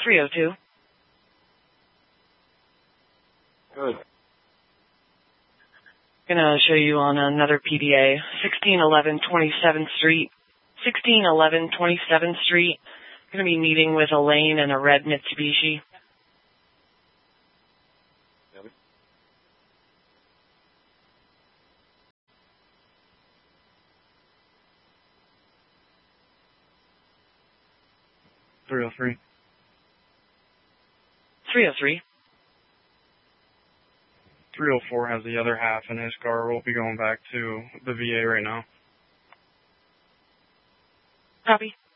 302. Good. Gonna show you on another PDA, 1611 27th Street. 1611 27th Street. Gonna be meeting with Elaine in a red Mitsubishi. Yep. 303. 303. 304 has the other half in his car. We'll be going back to the VA right now. Copy.